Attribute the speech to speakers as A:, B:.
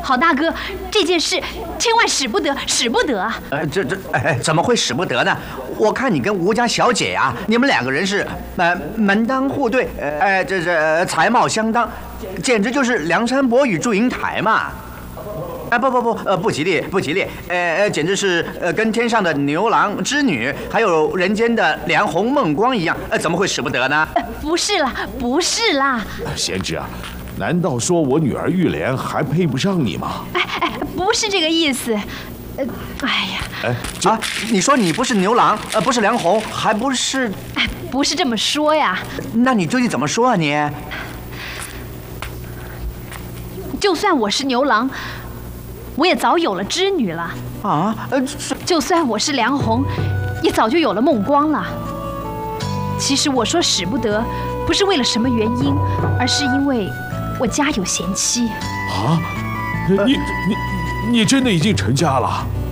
A: 郝大哥，这件事千万使不得，使不得啊！
B: 怎么会使不得呢？我看你跟吴家小姐呀，你们两个人是门当户对，这是才貌相当，简直就是梁山伯与祝英台嘛！不吉利，不吉利，简直是跟天上的牛郎织女，还有人间的梁红孟光一样，怎么会使不得呢？
A: 不是啦，不是啦，
C: 贤侄啊，难道说我女儿玉莲还配不上你吗？
A: 不是这个意思。
B: 你说你不是牛郎，不是梁红，还不是……
A: 不是这么说呀。
B: 那你究竟怎么说啊你？
A: 就算我是牛郎，我也早有了织女了。就算我是梁红，也早就有了孟光了。其实我说使不得，不是为了什么原因，而是因为我家有贤妻。
C: 你真的已经成家了？